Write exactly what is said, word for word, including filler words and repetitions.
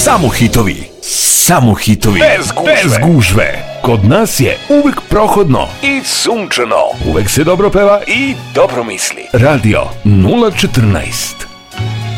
Samo hitovi, samo hitovi, bez gužve. bez gužve. Kod nas je uvek prohodno i sunčano. Uvek se dobro peva i dobro misli. Radio nula četrnaest.